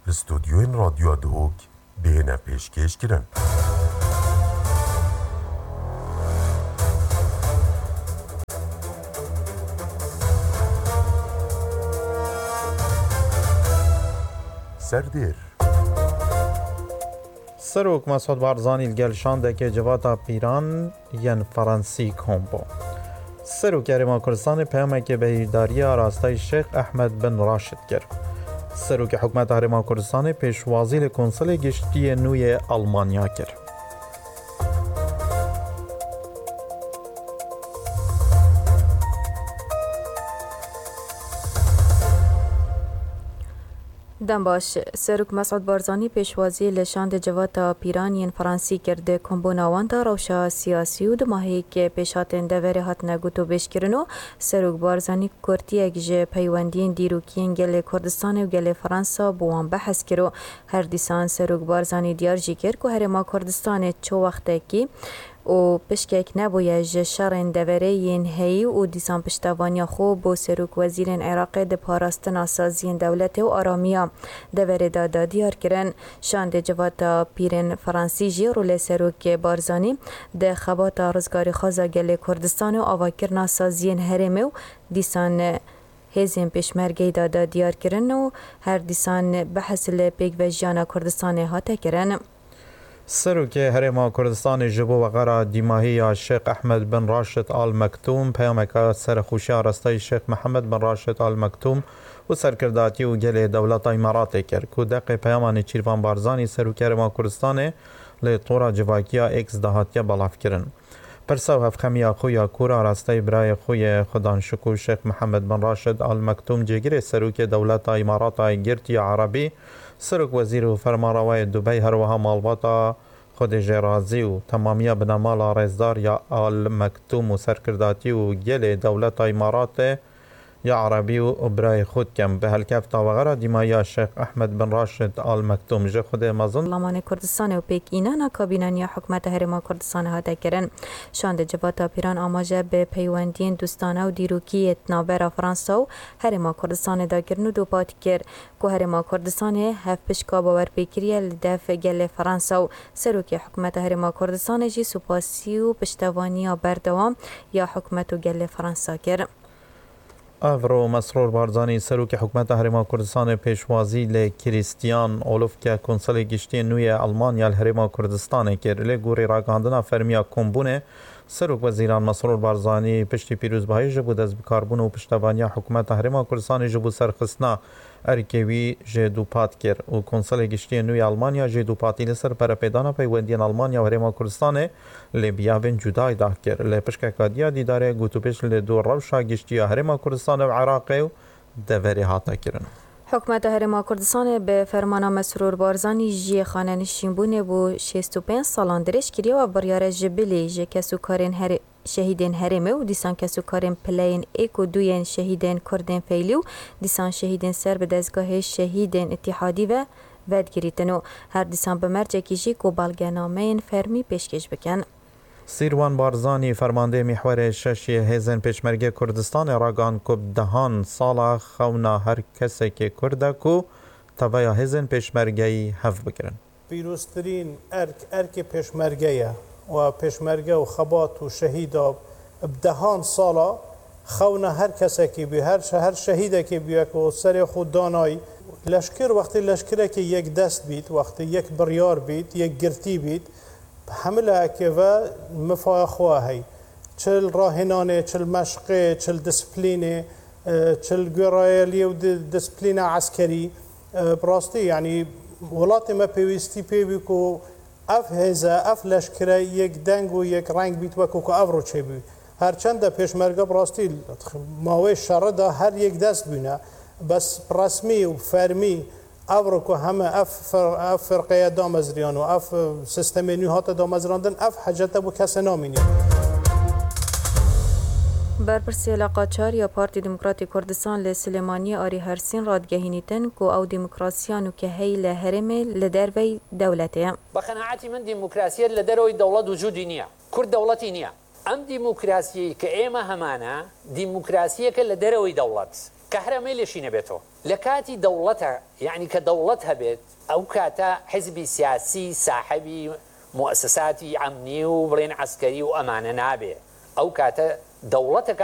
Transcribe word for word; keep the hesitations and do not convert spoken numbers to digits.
استودیوین رادیو دهوک بهنه پیشکش کرن. سردیر سروک مسعود بارزانی الگلشان که جواتا پیران ین فرانسی کمبو سروک ارما کردستان پیامه که بهیرداری راستای شیخ احمد بن راشد کرد. سروک حکومت ارما کردستان پیشوازی کنسول گشتی نوی آلمانیا کرد. دم باش سروک مسعود بارزانی پیشوازی لشاند جواتا پیرانین فرانسی کرده کمبونا وانتا روشا سیاسی و دماهی که پیشاتن دوره هات نگوتو بیش کرنو سروک بارزانی کرتی اگجه پیوندین دیروکین گل کردستان و گل فرانسا بوان بحث کرو. هر دیسان سروک بارزانی دیار جی کرد که هر ما کردستان چو وقته کی و پشکک نبویه جه شرین دوره ین هی و دیسان پشتوانی خوب بو سروک وزیرین عراق ده پاراستن اسازین دولت و آرامیا دوره دادا دیار کرن. شاند جواتا پیرن فرانسی جی رول سروک بارزانی ده خبات رزگاری خوزا گل کردستان و آواکرنا سازین هرمه و دیسان هزین پیشمرگی دادا دیار کرن و هر دیسان بحث لپیک و جانا کردستان هاته کرن. سروک هرما کردستان جبو و غرا دیماهی شیخ احمد بن راشد آل مکتوم پیامک سرخوشی راستای شیخ محمد بن راشد آل مکتوم و سرکرداتی و گل دولت امارات کرد که دقیق پیامان چیروان بارزانی سروک هرما کردستان لیطورا جواکیا اکس دهاتیا بلاف کرن. پرسا و هفخمیا خویا کورا راستای برای خوی خدان شکو شیخ محمد بن راشد آل مکتوم جگیر سروک دولت امارات گرتی عربی سرک وزیر و فرمانروای دبی هر وها مالباتا خود جرازی و تمامیا بنمال رزدار یا آل مکتوم و سرکرداتی و گل دولت امارات یا عربی و برای خود کم به هلکف تا وغیره دیمایا شیخ احمد بن راشد آل مکتوم جه خود مزون لمان کردستان و پیک اینا کابینان یا حکومت هرما کردستان ها دکرن. شاند جواتا پیران آماجه به پیوندین دوستانه و دیروکی اتنابر فرانسا و هرما کردستان داگرن و دو پات کر که هرما کردستان هف پشکا باور پیکریه لدف گل فرانسا و سروک حکومت هرما کردستان جی سپاسی و پشتوانی بردوام یا حکومت و گل فرانسا کر. افرو مسرور بارزانی سروک حکومت هرما کردستان پیشوازی ل کریستیان اولوف که کنسول گشتی نوی آلمانیا هرما کردستان کر ل گوری راگاندنا فرمیا کمبونه سروک وزیران مسرور بارزانی پشتی پیروز بهای جبو دست بکاربون و پشتوانی حکومت هرما کردستان جبو سرخصنا ارکیوی جدو پات کر و کنسول گشتی نوی آلمانیا جدو پاتی لسر پر پیدانا پیوندین آلمانیا و هرما کردستان لیبیاوین جدای ده کر لپشک کادیا دیداره گوتو پیش لدو روشا گشتی هرما کردستان و عراق و دوری هاتا کرن. حکومت هرما کردستان به فرمان مسرور بارزانی جی خانه نشینبونه بو شصت و پنج سالان درش کریه و بریار جبلی جه کسو کارین هر شهیدین هرمه و دیسان کسو کارین پلین ایک و دوین شهیدین کردین فیلیو دیسان شهیدین سر به دزگاه شهیدین اتحادی و ودگیریتنو هر دیسان به مرجه کیجی کو بالگنامه فرمی پیشکش بکن. سیروان بارزانی فرمانده محور ششی هزن پیشمرگی کردستان راگان کب دهان سالا خونا هر کسی که کرده کو تویا هزن پیشمرگی هف بکرن. پیروزترین ارک ارک پیشمرگیه و پیشمرگه و خبات و شهیدا بدهان سالا خونا هر کسی که بی هر هر شهیده که بی که سر خود دانای لشکر وقتی لشکره که یک دست بید وقتی یک بریار بید یک گرتی بید حمله که و مفاق خواهی چل راهنانه چل مشقه چل دسپلینه چل گرایلی و دسپلینه عسکری براستی یعنی ولات ما پیوستی پیوی کو اف هزا اف لشکره یک دنگ و یک رنگ بیت و کو افرو چه بی هرچند پیشمرگه براستی ماوی شرده هر یک دست بینه بس رسمی و فرمی افرو که همه اف اف فرقه دامزریان و اف سیستم نیوهات دامزراندن اف حاجت بو کس نامینی. برپرسی علاقاتچار یا پارتی دموکراتی کردستان لسلیمانی آری هرسین رادگهینیتن کو او دموکراسیانو که هی لهرمه لدروی دولته. بقناعتي من ديمقراطية لدروي دولة وجودي نية كرد دولتي نية أم ديمقراطية كأيما همانا ديمقراطية كلدروي دولة کە هەرێمەی لێشی نەبێتەوە لە کاتی دەوڵەتە یعنی کە دەوڵەت هەبێت ئەو کاتە حیزبی سیاسی ساحەبی مؤسساتی ئەمنی و بڵێن عەسکەری و ئەمانە نابێ ئەو کاتە دەوڵەتە